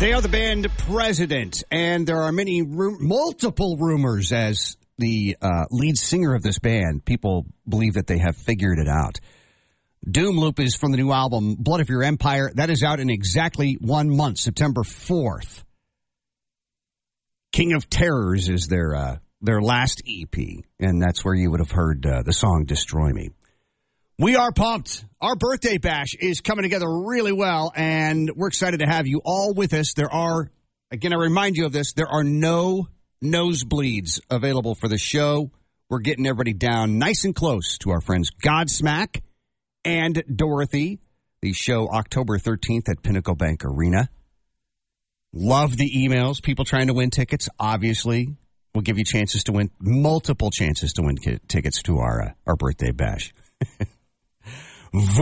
They are the band President, and there are multiple rumors as the lead singer of this band. People believe that they have figured it out. Doom Loop is from the new album, Blood of Your Empire. That is out in exactly 1 month, September 4th. King of Terrors is their last EP, and that's where you would have heard the song Destroy Me. We are pumped. Our birthday bash is coming together really well, and we're excited to have you all with us. There are, again, I remind you of this, there are no nosebleeds available for the show. We're getting everybody down nice and close to our friends Godsmack and Dorothy. The show October 13th at Pinnacle Bank Arena. Love the emails. People trying to win tickets, obviously. We'll give you chances to win, multiple chances to win tickets to our birthday bash.